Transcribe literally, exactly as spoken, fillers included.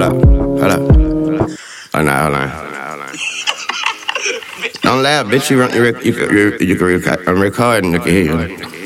up, hold up. Oh, no, hold on. Don't laugh, bitch. You, run, you, you, you, you can record, I'm recording. You can hear you.